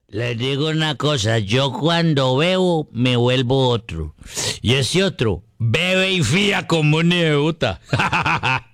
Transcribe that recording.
Les digo una cosa, yo cuando bebo me vuelvo otro. Y ese otro bebe y fía como un idiota.